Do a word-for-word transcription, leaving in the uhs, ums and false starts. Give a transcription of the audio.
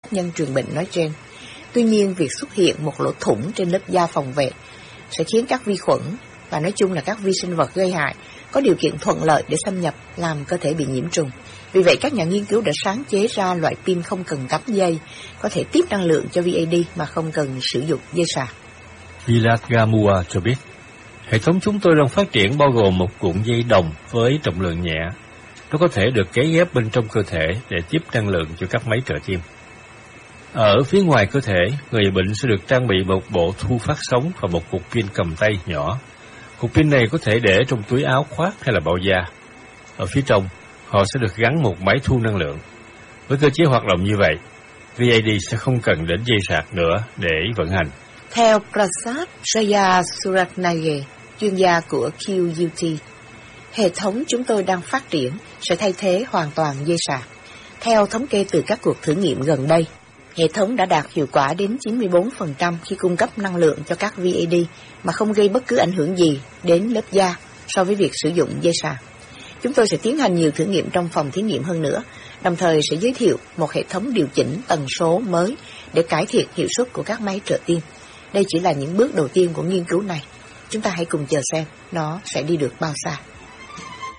nhân truyền bệnh nói trên. Tuy nhiên, việc xuất hiện một lỗ thủng trên lớp da phòng vệ sẽ khiến các vi khuẩn và nói chung là các vi sinh vật gây hại có điều kiện thuận lợi để xâm nhập, làm cơ thể bị nhiễm trùng. Vì vậy, các nhà nghiên cứu đã sáng chế ra loại pin không cần cắm dây, có thể tiếp năng lượng cho vê a đê mà không cần sử dụng dây sạc. Vilas Gamua cho biết, hệ thống chúng tôi đang phát triển bao gồm một cuộn dây đồng với trọng lượng nhẹ. Nó có thể được cấy ghép bên trong cơ thể để tiếp năng lượng cho các máy trợ tim. Ở phía ngoài cơ thể, người bệnh sẽ được trang bị một bộ thu phát sóng và một cục pin cầm tay nhỏ. Cục pin này có thể để trong túi áo khoác hay là bao da. Ở phía trong, họ sẽ được gắn một máy thu năng lượng. Với cơ chế hoạt động như vậy, vê a đê sẽ không cần đến dây sạc nữa để vận hành. Theo Prasad Jayasurianaye, chuyên gia của Q U T, hệ thống chúng tôi đang phát triển sẽ thay thế hoàn toàn dây sạc. Theo thống kê từ các cuộc thử nghiệm gần đây, hệ thống đã đạt hiệu quả đến chín mươi bốn phần trăm khi cung cấp năng lượng cho các vê a đê mà không gây bất cứ ảnh hưởng gì đến lớp da so với việc sử dụng dây sạc. Chúng tôi sẽ tiến hành nhiều thử nghiệm trong phòng thí nghiệm hơn nữa, đồng thời sẽ giới thiệu một hệ thống điều chỉnh tần số mới để cải thiện hiệu suất của các máy trợ tim. Đây chỉ là những bước đầu tiên của nghiên cứu này. Chúng ta hãy cùng chờ xem nó sẽ đi được bao xa.